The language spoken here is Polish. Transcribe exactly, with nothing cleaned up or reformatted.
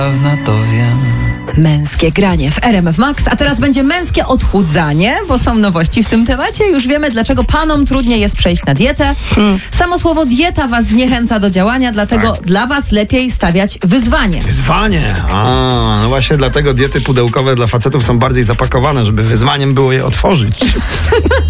Pewno to wiem. Męskie granie w R M F Max, a teraz będzie męskie odchudzanie, bo są nowości w tym temacie. Już wiemy, dlaczego panom trudniej jest przejść na dietę. Hmm. Samo słowo dieta was zniechęca do działania, dlatego tak. Dla was lepiej stawiać wyzwanie. Wyzwanie? A, no właśnie dlatego diety pudełkowe dla facetów są bardziej zapakowane, żeby wyzwaniem było je otworzyć.